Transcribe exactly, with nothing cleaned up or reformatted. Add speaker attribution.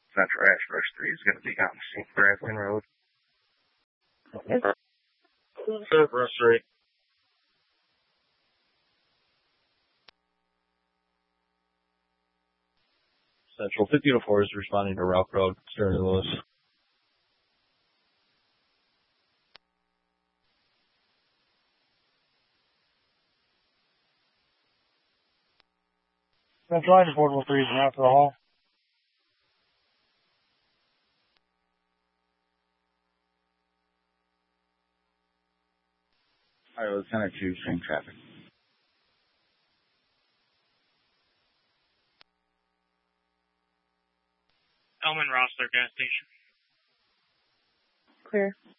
Speaker 1: Central Ashbury three is going to be on Saint Bradley Road.
Speaker 2: Yes.
Speaker 1: Rush three.
Speaker 3: Central fifty to four is responding to Route Road, Stern and Lewis.
Speaker 2: Central line to Portable three is now for the hall.
Speaker 1: Alright, Lieutenant two, same traffic.
Speaker 4: Elman Rossler gas station.
Speaker 2: Clear.